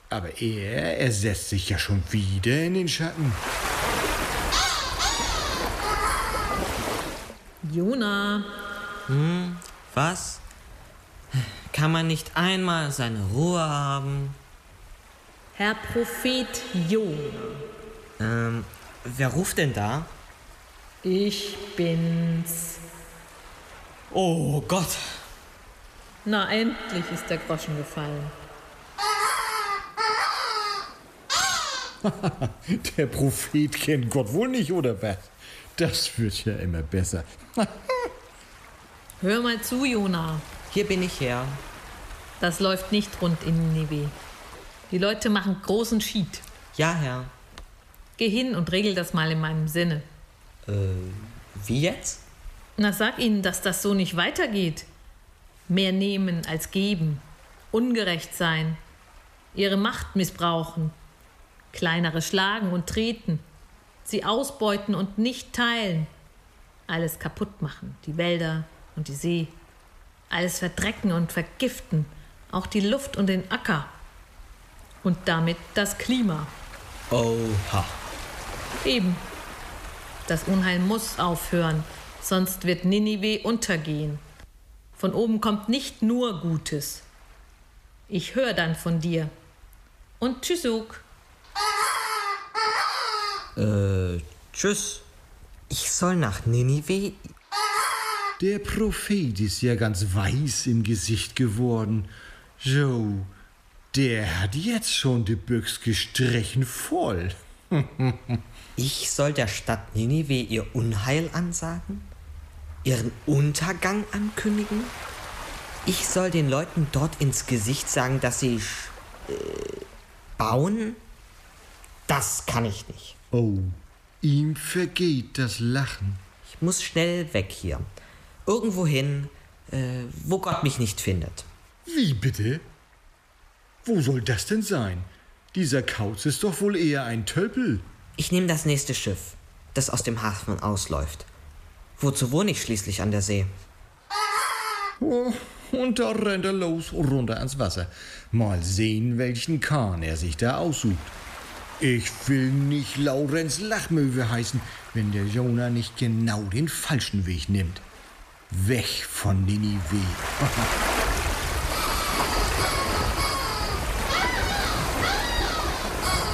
Aber er setzt sich ja schon wieder in den Schatten. Jona. Was? Kann man nicht einmal seine Ruhe haben? Herr Prophet Jona. Wer ruft denn da? Ich bin's. Oh Gott. Na, endlich ist der Groschen gefallen. Der Prophet kennt Gott wohl nicht, oder was? Das wird ja immer besser. Hör mal zu, Jona. Hier bin ich her. Das läuft nicht rund in Ninive. Die Leute machen großen Schied. Ja, Herr. Geh hin und regel das mal in meinem Sinne. Wie jetzt? Na, sag ihnen, dass das so nicht weitergeht. Mehr nehmen als geben. Ungerecht sein. Ihre Macht missbrauchen. Kleinere schlagen und treten. Sie ausbeuten und nicht teilen. Alles kaputt machen. Die Wälder und die See. Alles verdrecken und vergiften. Auch die Luft und den Acker. Und damit das Klima. Oha. Eben. Das Unheil muss aufhören, sonst wird Ninive untergehen. Von oben kommt nicht nur Gutes. Ich höre dann von dir. Und tschüssuk. Tschüss. Ich soll nach Ninive? Der Prophet ist ja ganz weiß im Gesicht geworden. So, der hat jetzt schon die Büchs gestrichen voll. Ich soll der Stadt Ninive ihr Unheil ansagen? Ihren Untergang ankündigen? Ich soll den Leuten dort ins Gesicht sagen, dass sie bauen? Das kann ich nicht. Oh, ihm vergeht das Lachen. Ich muss schnell weg hier. Irgendwohin, wo Gott mich nicht findet. Wie bitte? Wo soll das denn sein? Dieser Kauz ist doch wohl eher ein Tölpel. Ich nehme das nächste Schiff, das aus dem Hafen ausläuft. Wozu wohne ich schließlich an der See? Oh, und da rennt er los, runter ans Wasser. Mal sehen, welchen Kahn er sich da aussucht. Ich will nicht Laurenz Lachmöwe heißen, wenn der Jona nicht genau den falschen Weg nimmt. Weg von Ninive.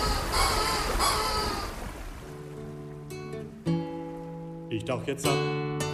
Ich tauch jetzt ab